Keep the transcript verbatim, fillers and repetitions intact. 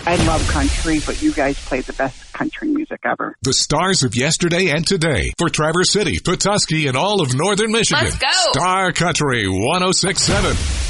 I love country, but you guys play the best country music ever. The stars of yesterday and today for Traverse City, Petoskey, and all of northern Michigan. Let's go. Star Country one oh six point seven.